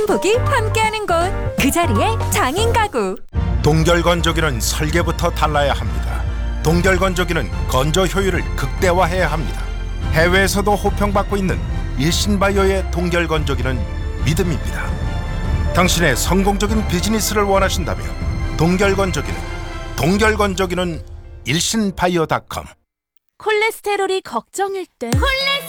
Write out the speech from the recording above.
행복이 함께하는 곳, 그 자리에 장인가구. 동결건조기는 설계부터 달라야 합니다. 동결건조기는 건조 효율을 극대화해야 합니다. 해외에서도 호평받고 있는 일신바이오의 동결건조기는 믿음입니다. 당신의 성공적인 비즈니스를 원하신다면 동결건조기는 일신바이오닷컴. 콜레스테롤이 걱정일 땐